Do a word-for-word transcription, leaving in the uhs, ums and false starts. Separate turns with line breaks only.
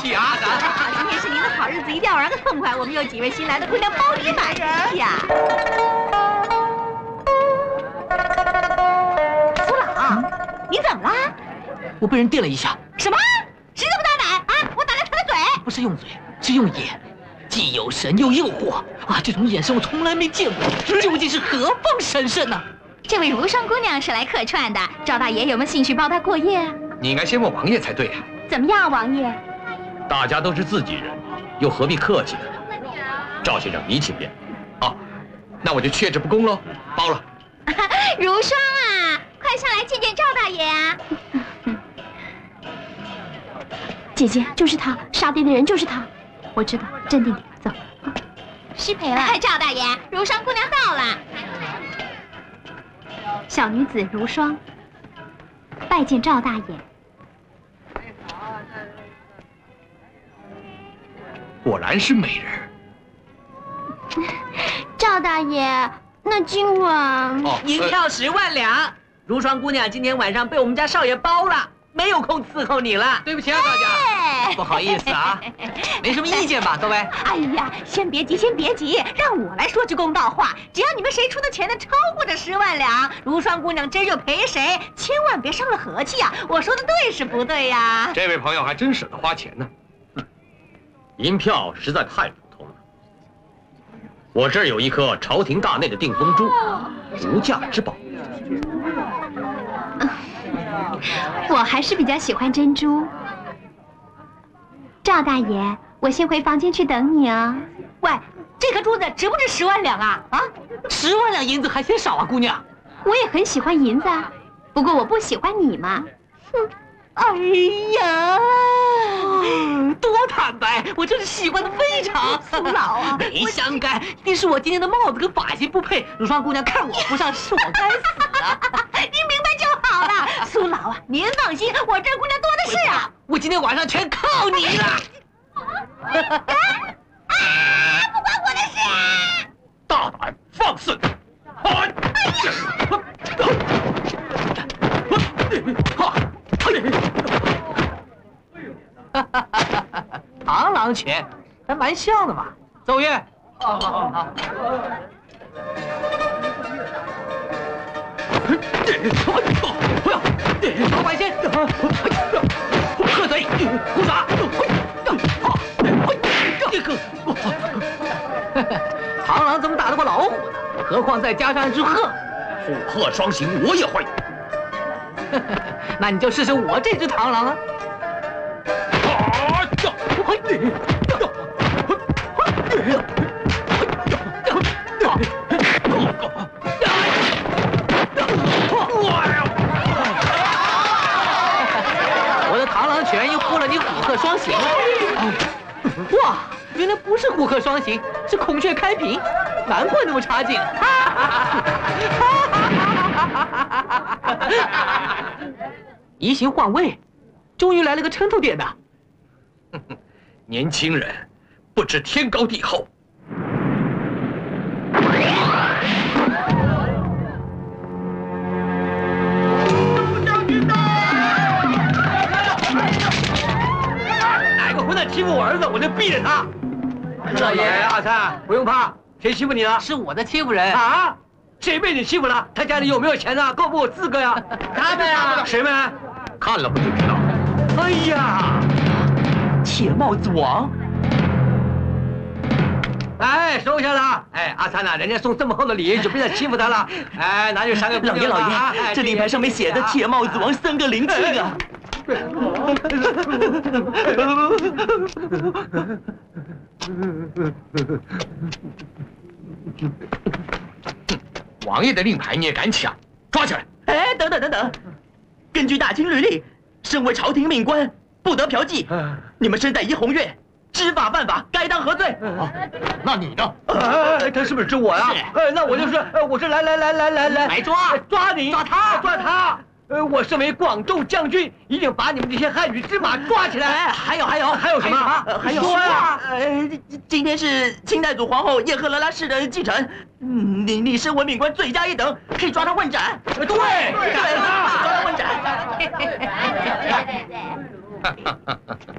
喜啊！
今天是您的好日子，一定要玩个痛快。我们有几位新来的姑娘包你满意呀。苏老，你怎么了？
我被人电了一下。
什么？谁这么大胆啊？我打了他的嘴。
不是用嘴，是用眼，既有神又诱惑啊！这种眼神我从来没见过，究竟是何方神圣呢？
这位如霜姑娘是来客串的，赵大爷有没有兴趣包她过夜啊？
你应该先问王爷才对呀。
怎么样，王爷？
大家都是自己人，又何必客气呢？赵先生，你请便。
哦，那我就却之不恭喽，包了。
如霜啊，快上来见见赵大爷啊！
姐姐，就是他，杀爹的人就是他。我知道，镇定点，走。
失陪了。赵大爷，如霜姑娘到了。
小女子如霜，拜见赵大爷。
果然是美人。
赵大爷，那今晚
哦，
银票十万两。如霜姑娘今天晚上被我们家少爷包了，没有空伺候你了。对不起啊，大家，不好意思啊，没什么意见吧，各位？
哎呀，先别急，先别急，让我来说句公道话。只要你们谁出的钱呢超过这十万两，如霜姑娘真就赔谁，千万别伤了和气啊！我说的对是不对呀？
这位朋友还真舍得花钱呢。
银票实在太普通了。我这儿有一颗朝廷大内的定风珠，无价之宝。
我还是比较喜欢珍珠。赵大爷，我先回房间去等你啊。
喂，这颗珠子值不值十万两啊？啊，
十万两银子还嫌少啊，姑娘。
我也很喜欢银子啊，不过我不喜欢你嘛。
哼，哎呀，
多坦白，我真是喜欢的非常。
苏老啊，
没相干，一定是我今天的帽子跟发型不配。如霜姑娘看我不上，是我该死的。
您明白就好了，苏老啊，您放心，我这姑娘多的是啊。
我今天晚上全靠你了。
啊，不关我的事。
大胆放肆！哎呀！
螳螂拳还蛮像的嘛。奏乐。好好好。老百姓，喝水，鼓掌。螳螂怎么打得过老虎呢？何况再加上一只鹤，
虎鹤双形，我也会。
那你就试试我这只螳螂啊！我的螳螂拳又破了你虎鹤双形了。哇，原来不是虎鹤双形，是孔雀开屏，难怪那么差劲。移形换位，终于来了个抻头点的。
年轻人不知天高地厚。
哪个混蛋欺负我儿子，我就毙了他！
少爷，阿三，不用怕，谁欺负你了？
是我的欺负人
啊！谁被你欺负了？他家里有没有钱呢？够不够资格呀？
他们啊，
谁们？
看了不就知道。
哎呀，
铁帽子王！
哎，收下了。哎，阿三呐，人家送这么厚的礼，就别再欺负他了。哎，拿去赏给
老爷老爷，这令牌上面写的“铁帽子王”三个零字啊。
王爷的令牌你也敢抢？抓起来！
哎，等等等等，根据大清律例，身为朝廷命官，不得嫖妓。你们身在怡红院，知法犯法，该当何罪？
那你呢？
哎，他是不是指我呀？哎，那我就是，我是来来来来来来
来抓
抓你，
抓他，
抓他！呃，我身为广州将军，一定把你们这些汉语之马抓起来。
哎，还有还有
还有什么？
还有
说呀！
呃，今天是清代祖皇后叶赫那拉氏的继承，嗯，你你身为命官，罪加一等，可以抓他问斩。
对
对，抓他问斩。